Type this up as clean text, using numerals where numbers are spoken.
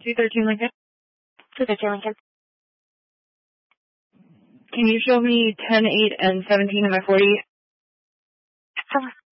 213 Lincoln. 213 Lincoln. Can you show me 10, 8, and 17 in my 40?